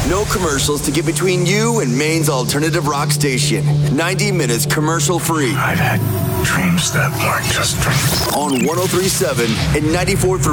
No commercials to get between you and Maine's alternative rock station. 90 minutes commercial free. I've had dreams that weren't just dreams. On 103.7 and 94.3